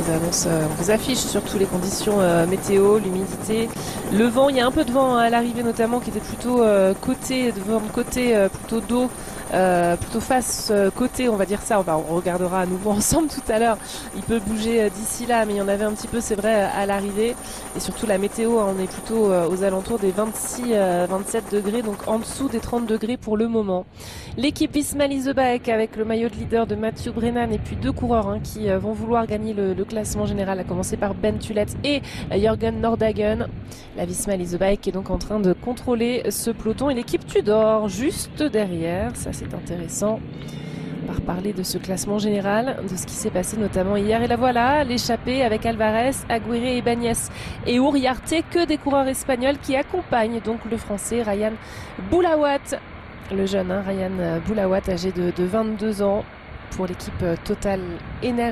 vous annonce, on vous affiche surtout les conditions météo, l'humidité, le vent. Il y a un peu de vent à l'arrivée notamment qui était plutôt côté, de vent de côté, plutôt dos, plutôt face côté, on va dire ça. On regardera à nouveau ensemble tout à l'heure. Il peut bouger d'ici là, mais il y en avait un petit peu, c'est vrai, à l'arrivée. Et surtout la météo, on est plutôt aux alentours des 26-27 degrés, donc en dessous des 30 degrés pour le moment. L'équipe Visma Leasebaek avec le maillot de leader de Mathieu Brennan et puis deux coureurs qui vont vouloir gagner le classement général, à commencer par Ben Tullet et Jürgen Nordhagen. La Visma Leasebaek est donc en train de contrôler ce peloton et l'équipe Tudor juste derrière. Ça c'est intéressant. On va reparler de ce classement général, de ce qui s'est passé notamment hier. Et la voilà, l'échappée avec Alvarez, Aguirre et Bagnès et Uriarte, que des coureurs espagnols qui accompagnent donc le français Ryan Boulawat. Le jeune Ryan Boulawat, âgé de 22 ans, pour l'équipe Total Energy.